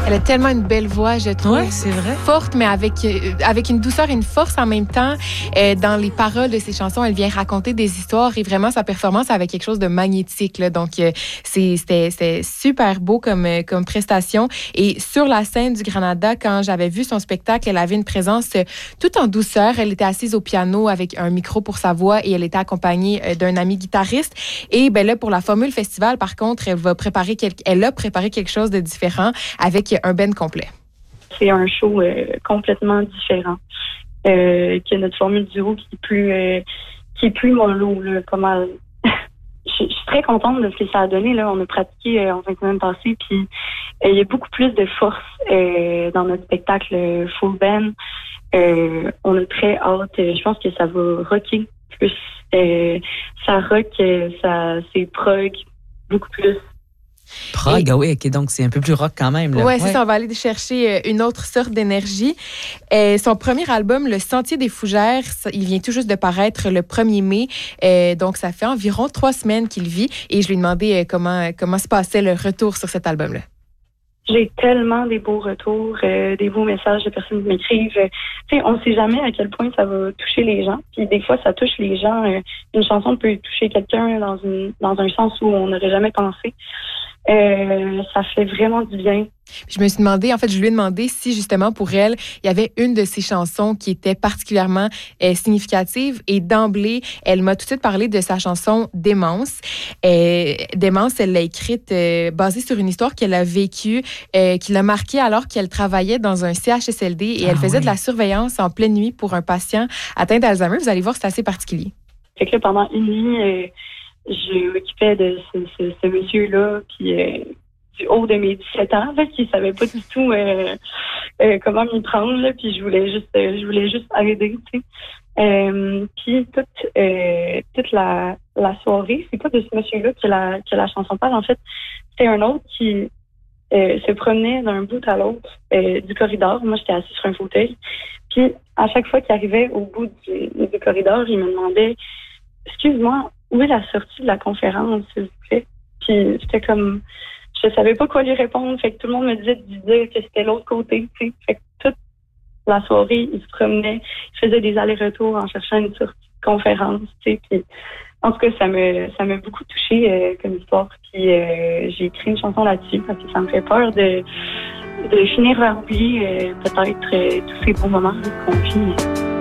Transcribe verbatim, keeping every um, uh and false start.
Elle a tellement une belle voix, je trouve. Ouais, c'est vrai. Forte, mais avec, euh, avec une douceur et une force en même temps. Euh, dans les paroles de ses chansons, elle vient raconter des histoires et vraiment, sa performance avait quelque chose de magnétique. Là. Donc, euh, c'est, c'était, c'était super beau comme, euh, comme prestation. Et sur la scène du Granada, quand j'avais vu son spectacle, elle avait une présence euh, tout en douceur. Elle était assise au piano avec un micro pour sa voix et elle était accompagnée euh, d'un ami guitariste. Et ben là, pour la Formule Festival, par contre, elle va préparer quelque, elle a préparé quelque chose de différent avec un band complet. C'est un show euh, complètement différent euh, que notre formule duo qui est plus euh, qui est plus mollo là, pas mal. Je suis très contente de ce que ça a donné là. On a pratiqué euh, en fin de semaine passée, puis il euh, y a beaucoup plus de force euh, dans notre spectacle euh, full band. Euh, on a très hâte. Je pense que ça va rocker plus. Euh, ça rock, ça c'est prog beaucoup plus. Prog, ah oui, OK, donc c'est un peu plus rock quand même. Oui, ouais. c'est ça, on va aller chercher une autre sorte d'énergie. Euh, son premier album, Le Sentier des Fougères, ça, il vient tout juste de paraître le premier mai. Euh, donc, ça fait environ trois semaines qu'il vit. Et je lui ai demandé euh, comment, comment se passait le retour sur cet album-là. J'ai tellement des beaux retours, euh, des beaux messages de personnes qui m'écrivent. Euh, tu sais, on ne sait jamais à quel point ça va toucher les gens. Puis des fois, ça touche les gens. Euh, une chanson peut toucher quelqu'un dans une dans un sens où on n'aurait jamais pensé. Euh, ça fait vraiment du bien. Je me suis demandé, en fait, je lui ai demandé si justement pour elle, il y avait une de ses chansons qui était particulièrement euh, significative. Et d'emblée, elle m'a tout de suite parlé de sa chanson Démence. Euh, Démence, elle l'a écrite euh, basée sur une histoire qu'elle a vécue, euh, qui l'a marquée alors qu'elle travaillait dans un C H S L D et ah, elle faisait oui. de la surveillance en pleine nuit pour un patient atteint d'Alzheimer. Vous allez voir, c'est assez particulier. Fait que là, pendant une nuit, euh, je m'occupais de ce, ce, ce monsieur-là, puis euh, du haut de mes dix-sept ans, là, qui savait pas du tout euh, euh, comment m'y prendre, là, puis je voulais juste, euh, je voulais juste aider, tu sais. Euh, puis toute, euh, toute la, la soirée, c'est pas de ce monsieur-là que la, que la chanson parle. En fait, c'était un autre qui euh, se promenait d'un bout à l'autre euh, du corridor. Moi, j'étais assise sur un fauteuil. Puis à chaque fois qu'il arrivait au bout du, du corridor, il me demandait « Excuse-moi, où est la sortie de la conférence, s'il vous plaît? » Puis j'étais comme, je savais pas quoi lui répondre. Fait que tout le monde me disait de lui dire que c'était l'autre côté, tu sais. Fait que toute la soirée, il se promenait, il faisait des allers-retours en cherchant une sortie de conférence, tu sais. Puis en tout cas, ça me, ça m'a beaucoup touchée euh, comme histoire. Puis euh, j'ai écrit une chanson là-dessus parce que ça me fait peur de, de finir par oublier euh, peut-être euh, tous ces beaux moments qu'on vit.